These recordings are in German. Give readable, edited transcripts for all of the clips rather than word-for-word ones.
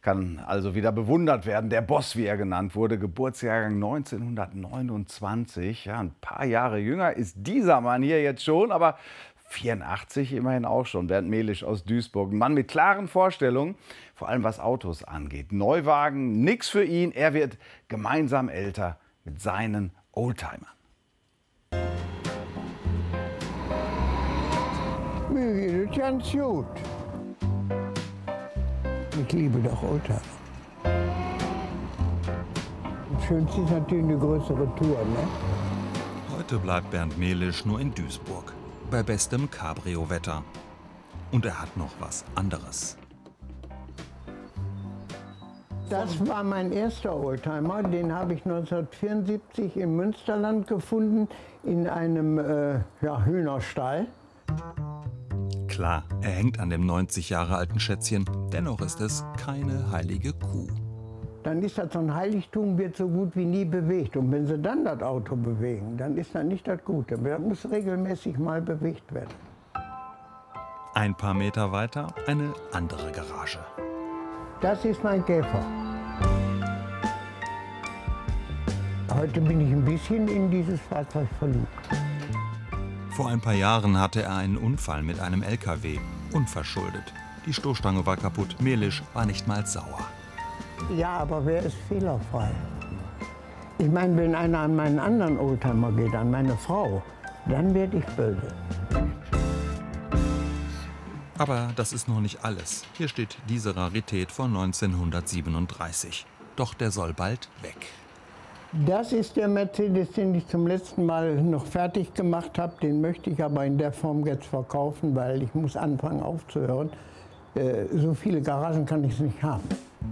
kann also wieder bewundert werden. Der Boss, wie er genannt wurde, Geburtsjahrgang 1929. Ja, ein paar Jahre jünger ist dieser Mann hier jetzt schon, aber 84 immerhin auch schon. Bernd Mehlisch aus Duisburg. Ein Mann mit klaren Vorstellungen, vor allem was Autos angeht. Neuwagen, nix für ihn. Er wird gemeinsam älter mit seinen Oldtimern. Mir geht es ganz gut. Ich liebe doch Oldtimer. Das Schönste ist natürlich eine größere Tour, ne? Heute bleibt Bernd Mehlisch nur in Duisburg, bei bestem Cabrio-Wetter. Und er hat noch was anderes. Das war mein erster Oldtimer. Den habe ich 1974 im Münsterland gefunden, in einem Hühnerstall. Klar, er hängt an dem 90 Jahre alten Schätzchen, dennoch ist es keine heilige Kuh. Dann ist das so ein Heiligtum, wird so gut wie nie bewegt. Und wenn sie dann das Auto bewegen, dann ist das nicht das Gute. Das muss regelmäßig mal bewegt werden. Ein paar Meter weiter eine andere Garage. Das ist mein Käfer. Heute bin ich ein bisschen in dieses Fahrzeug verliebt. Vor ein paar Jahren hatte er einen Unfall mit einem LKW, unverschuldet. Die Stoßstange war kaputt, Mehlisch war nicht mal sauer. Ja, aber wer ist fehlerfrei? Ich meine, wenn einer an meinen anderen Oldtimer geht, an meine Frau, dann werde ich böse. Aber das ist noch nicht alles. Hier steht diese Rarität von 1937. Doch der soll bald weg. Das ist der Mercedes, den ich zum letzten Mal noch fertig gemacht habe. Den möchte ich aber in der Form jetzt verkaufen, weil ich muss anfangen aufzuhören. So viele Garagen kann ich nicht haben.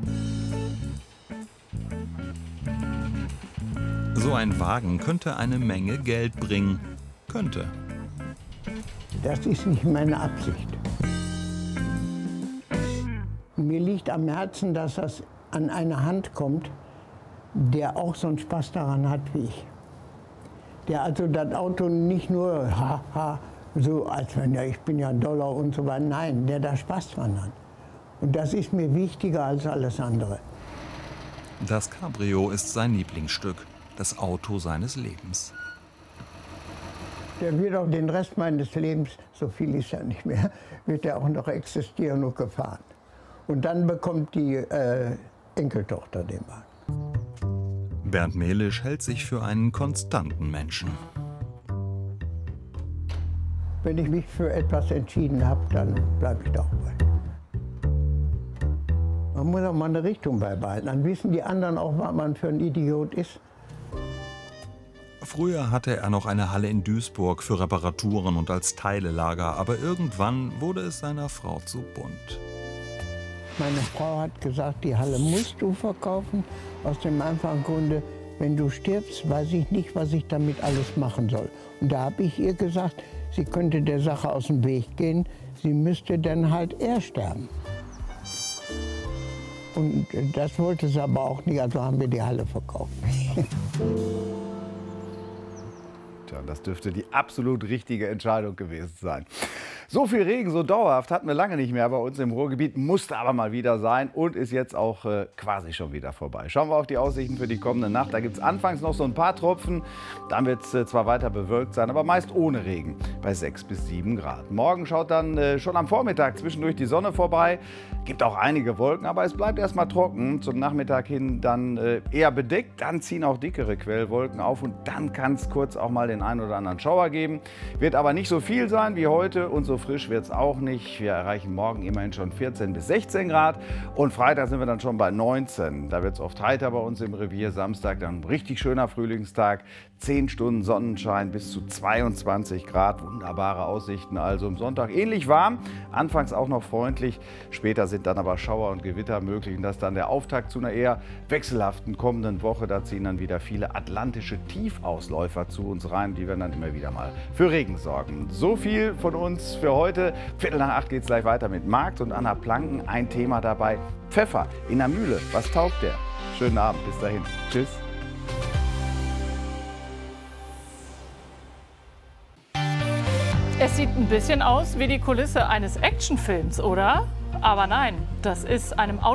So ein Wagen könnte eine Menge Geld bringen. Könnte. Das ist nicht meine Absicht. Mir liegt am Herzen, dass das an eine Hand kommt, der auch so einen Spaß daran hat wie ich. Der also das Auto nicht nur so als wenn ja, ich bin ja Dollar und so weiter. Nein, der da Spaß dran hat. Und das ist mir wichtiger als alles andere. Das Cabrio ist sein Lieblingsstück, das Auto seines Lebens. Der wird auch den Rest meines Lebens, so viel ist ja nicht mehr, wird er auch noch existieren und gefahren. Und dann bekommt die Enkeltochter den Wagen. Bernd Mehlisch hält sich für einen konstanten Menschen. Wenn ich mich für etwas entschieden habe, dann bleibe ich dabei. Man muss auch mal eine Richtung beibehalten. Dann wissen die anderen auch, was man für ein Idiot ist. Früher hatte er noch eine Halle in Duisburg für Reparaturen und als Teilelager, aber irgendwann wurde es seiner Frau zu bunt. Meine Frau hat gesagt, die Halle musst du verkaufen, aus dem einfachen Grunde, wenn du stirbst, weiß ich nicht, was ich damit alles machen soll. Und da habe ich ihr gesagt, sie könnte der Sache aus dem Weg gehen, sie müsste dann halt eher sterben. Und das wollte sie aber auch nicht, also haben wir die Halle verkauft. Tja, das dürfte die absolut richtige Entscheidung gewesen sein. So viel Regen, so dauerhaft hatten wir lange nicht mehr bei uns im Ruhrgebiet, musste aber mal wieder sein und ist jetzt auch quasi schon wieder vorbei. Schauen wir auf die Aussichten für die kommende Nacht. Da gibt es anfangs noch so ein paar Tropfen, dann wird es zwar weiter bewölkt sein, aber meist ohne Regen bei 6 bis 7 Grad. Morgen schaut dann schon am Vormittag zwischendurch die Sonne vorbei, gibt auch einige Wolken, aber es bleibt erstmal trocken. Zum Nachmittag hin dann eher bedeckt, dann ziehen auch dickere Quellwolken auf und dann kann es kurz auch mal den einen oder anderen Schauer geben. Wird aber nicht so viel sein wie heute und so frisch wird es auch nicht. Wir erreichen morgen immerhin schon 14 bis 16 Grad und Freitag sind wir dann schon bei 19. Da wird es oft heiter bei uns im Revier. Samstag dann ein richtig schöner Frühlingstag. 10 Stunden Sonnenschein bis zu 22 Grad. Wunderbare Aussichten also am Sonntag. Ähnlich warm, anfangs auch noch freundlich. Später sind dann aber Schauer und Gewitter möglich. Und das ist dann der Auftakt zu einer eher wechselhaften kommenden Woche. Da ziehen dann wieder viele atlantische Tiefausläufer zu uns rein. Die werden dann immer wieder mal für Regen sorgen. So viel von uns für heute. 7:45 geht es gleich weiter mit Markt und Anna Planken. Ein Thema dabei, Pfeffer in der Mühle. Was taugt der? Schönen Abend, bis dahin. Tschüss. Es sieht ein bisschen aus wie die Kulisse eines Actionfilms, oder? Aber nein, das ist einem